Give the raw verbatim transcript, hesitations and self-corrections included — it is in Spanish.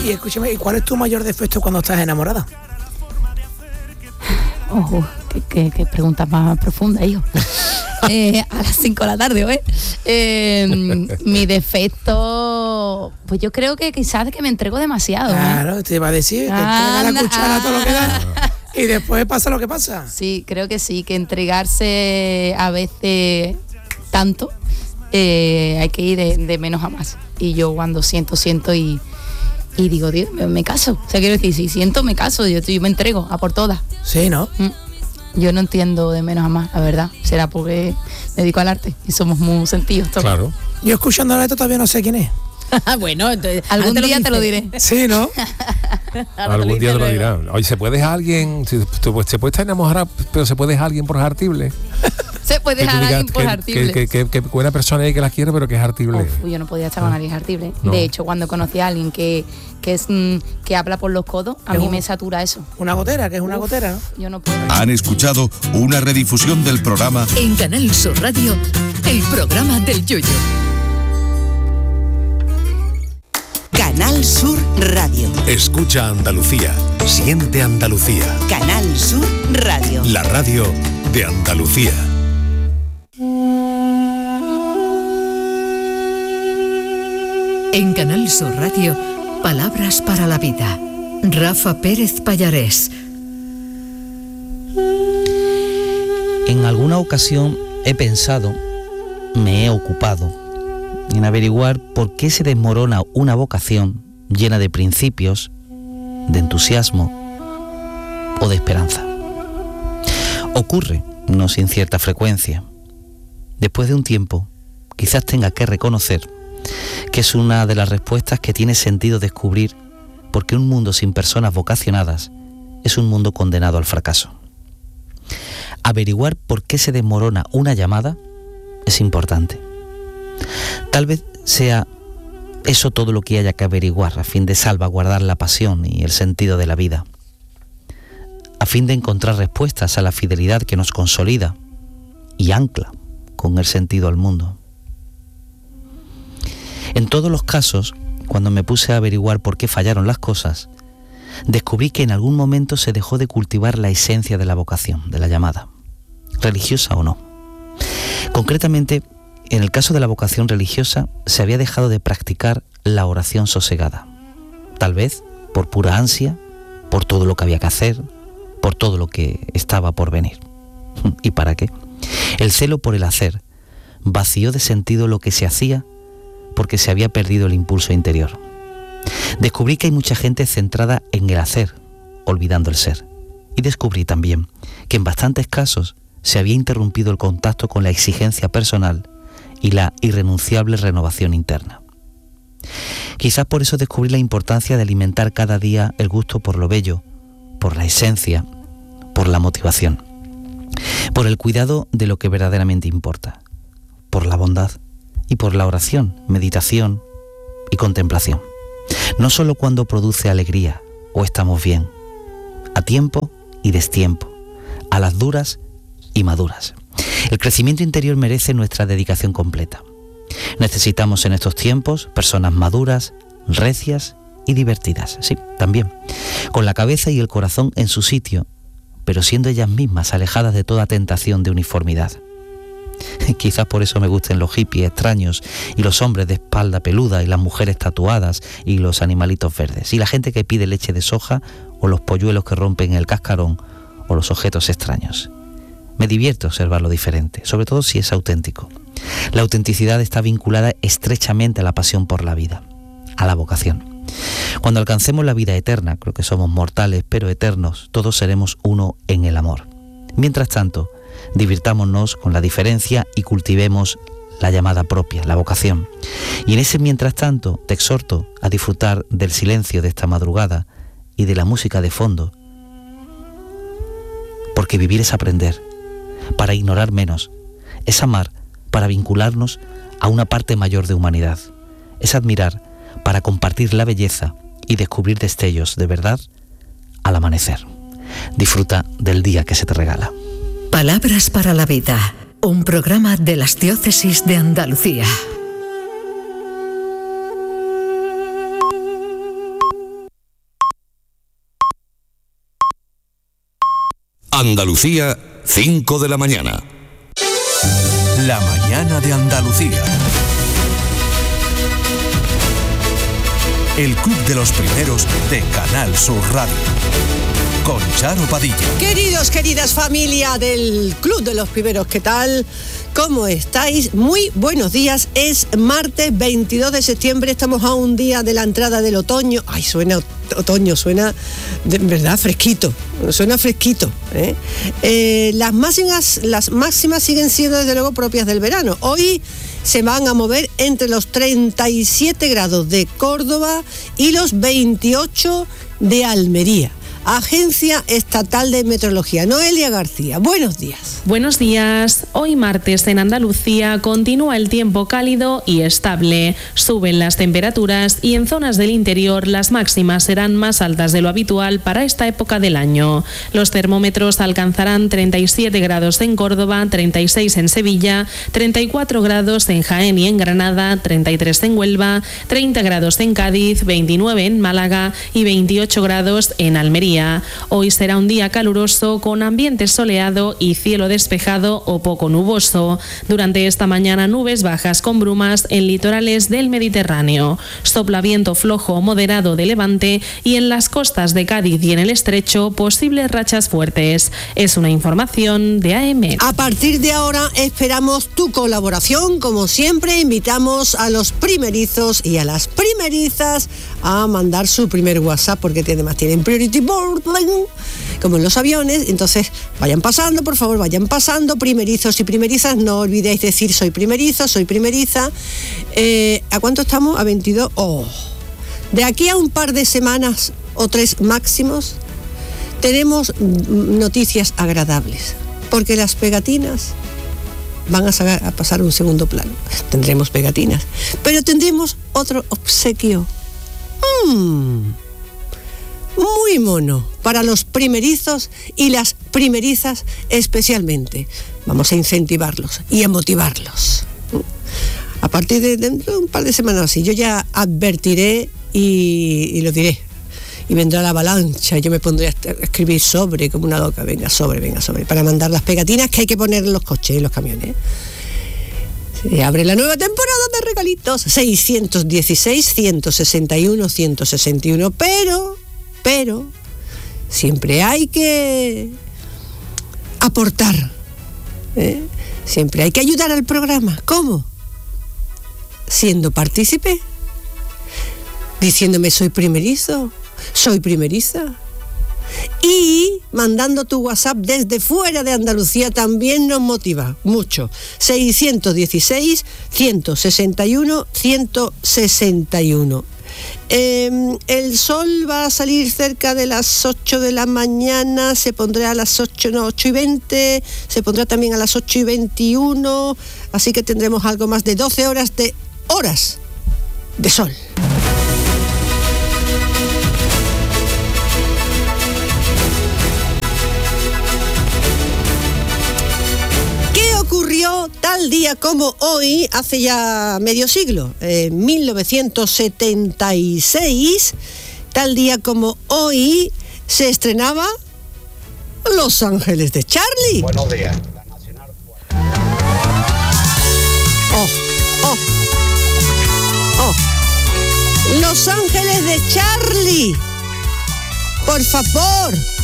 y escúchame, ¿y cuál es tu mayor defecto cuando estás enamorada? Ojo, qué, qué, qué pregunta más profunda, hijo. eh, a las cinco de la tarde, ¿eh? eh mi defecto, pues yo creo que quizás que me entrego demasiado. Claro, ¿eh? Te iba a decir, que entrega la cuchara todo lo que da y después pasa lo que pasa. Sí, creo que sí, que entregarse a veces tanto, eh, hay que ir de, de menos a más. Y yo cuando siento, siento y... Y digo, Dios, me, me caso. O sea, quiero decir, si siento, me caso. Yo, yo me entrego a por todas. Sí, ¿no? Mm. Yo no entiendo de menos a más, la verdad. Será porque me dedico al arte y somos muy sentidos todos. Claro. Yo escuchando esto todavía no sé quién es. Bueno, entonces, algún te día te lo diré. Sí, ¿no? Algún día te lo dirá. Oye, ¿se puede dejar a alguien? ¿Se, se puede estar enamorada, pero se puede dejar a alguien por hartible? Se puede dejar a alguien por hartible. Que, que, que, que buena persona hay que la quiere, pero que es hartible. Uf, yo no podía estar con alguien hartible. No. De hecho, cuando conocí a alguien que, que es mm, que habla por los codos, a Es mí un- me satura eso. Una gotera, que es una Uf, gotera, ¿no? Yo no puedo. Han escuchado una redifusión del programa En Canal Sur Radio, el programa del Yoyo. Canal Sur Radio. Escucha Andalucía, siente Andalucía. Canal Sur Radio. La radio de Andalucía. En Canal Sur Radio, Palabras para la Vida. Rafa Pérez Pallarés. En alguna ocasión he pensado, me he ocupado, en averiguar por qué se desmorona una vocación llena de principios, de entusiasmo o de esperanza. Ocurre, no sin cierta frecuencia. Después de un tiempo, quizás tenga que reconocer que es una de las respuestas que tiene sentido descubrir, porque un mundo sin personas vocacionadas es un mundo condenado al fracaso. Averiguar por qué se desmorona una llamada es importante. Tal vez sea eso todo lo que haya que averiguar a fin de salvaguardar la pasión y el sentido de la vida, a fin de encontrar respuestas a la fidelidad que nos consolida y ancla con el sentido al mundo. En todos los casos, cuando me puse a averiguar por qué fallaron las cosas, descubrí que en algún momento se dejó de cultivar la esencia de la vocación, de la llamada, religiosa o no. Concretamente, en el caso de la vocación religiosa, se había dejado de practicar la oración sosegada, tal vez por pura ansia, por todo lo que había que hacer, por todo lo que estaba por venir. ¿Y para qué? El celo por el hacer vació de sentido lo que se hacía porque se había perdido el impulso interior. Descubrí que hay mucha gente centrada en el hacer, olvidando el ser. Y descubrí también que en bastantes casos se había interrumpido el contacto con la exigencia personal y la irrenunciable renovación interna. Quizás por eso descubrí la importancia de alimentar cada día el gusto por lo bello, por la esencia, por la motivación, por el cuidado de lo que verdaderamente importa, por la bondad y por la oración, meditación y contemplación. No solo cuando produce alegría o estamos bien, a tiempo y destiempo, a las duras y maduras. El crecimiento interior merece nuestra dedicación completa. Necesitamos en estos tiempos personas maduras, recias y divertidas, sí, también, con la cabeza y el corazón en su sitio, pero siendo ellas mismas alejadas de toda tentación de uniformidad. Quizás por eso me gusten los hippies extraños y los hombres de espalda peluda y las mujeres tatuadas y los animalitos verdes y la gente que pide leche de soja o los polluelos que rompen el cascarón o los objetos extraños. Me divierte observar lo diferente, sobre todo si es auténtico. La autenticidad está vinculada estrechamente a la pasión por la vida, a la vocación. Cuando alcancemos la vida eterna, creo que somos mortales pero eternos, todos seremos uno en el amor. Mientras tanto, divirtámonos con la diferencia y cultivemos la llamada propia, la vocación. Y en ese mientras tanto te exhorto a disfrutar del silencio de esta madrugada y de la música de fondo, porque vivir es aprender, para ignorar menos, es amar para vincularnos a una parte mayor de humanidad, es admirar para compartir la belleza y descubrir destellos de verdad al amanecer. Disfruta del día que se te regala. Palabras para la Vida, un programa de las diócesis de Andalucía. Andalucía, cinco de la mañana. La mañana de Andalucía. El Club de los Primeros de Canal Sur Radio. Con Charo Padilla. Queridos, queridas familia del Club de los Primeros, ¿qué tal? ¿Cómo estáis? Muy buenos días. Es martes veintidós de septiembre, estamos a un día de la entrada del otoño. Ay, suena otoño, suena de verdad fresquito, suena fresquito. ¿eh? Eh, las máximas, las máximas siguen siendo desde luego propias del verano. Hoy se van a mover entre los treinta y siete grados de Córdoba y los veintiocho de Almería. Agencia Estatal de Meteorología. Noelia García, buenos días. Buenos días. Hoy martes en Andalucía continúa el tiempo cálido y estable. Suben las temperaturas y en zonas del interior las máximas serán más altas de lo habitual para esta época del año. Los termómetros alcanzarán treinta y siete grados en Córdoba, treinta y seis en Sevilla, treinta y cuatro grados en Jaén y en Granada, treinta y tres en Huelva, treinta grados en Cádiz, veintinueve en Málaga y veintiocho grados en Almería. Hoy será un día caluroso con ambiente soleado y cielo despejado o poco nuboso. Durante esta mañana nubes bajas con brumas en litorales del Mediterráneo. Sopla viento flojo o moderado de levante y en las costas de Cádiz y en el Estrecho posibles rachas fuertes. Es una información de A M. A partir de ahora esperamos tu colaboración. Como siempre, invitamos a los primerizos y a las primerizas a mandar su primer WhatsApp porque además tienen priority board como en los aviones. Entonces vayan pasando, por favor, vayan pasando, primerizos y primerizas, no olvidéis decir soy primerizo, soy primeriza. eh, ¿a cuánto estamos? A veintidós. Oh. De aquí a un par de semanas o tres máximos tenemos noticias agradables, porque las pegatinas van a, sacar, a pasar a un segundo plano. Tendremos pegatinas, pero tendremos otro obsequio mmm muy mono para los primerizos y las primerizas especialmente. Vamos a incentivarlos y a motivarlos. A partir de dentro de un par de semanas así, yo ya advertiré y, y lo diré. Y vendrá la avalancha, yo me pondré a escribir sobre como una loca. Venga, sobre, venga, sobre. Para mandar las pegatinas que hay que poner en los coches y los camiones. Se abre la nueva temporada de regalitos. seiscientos dieciséis, ciento sesenta y uno, ciento sesenta y uno. Pero... Pero siempre hay que aportar, ¿eh? Siempre hay que ayudar al programa. ¿Cómo? Siendo partícipe, diciéndome soy primerizo, soy primeriza. Y mandando tu WhatsApp desde fuera de Andalucía también nos motiva mucho. seiscientos dieciséis, ciento sesenta y uno, ciento sesenta y uno. Eh, el sol va a salir cerca de las ocho de la mañana, se pondrá a las ocho, no, ocho y veinte, se pondrá también a las ocho y veintiuno, así que tendremos algo más de doce horas de horas de sol. Ocurrió tal día como hoy, hace ya medio siglo, en mil novecientos setenta y seis, tal día como hoy, se estrenaba Los Ángeles de Charlie. Buenos días. Oh, oh, oh. Los Ángeles de Charlie. Por favor.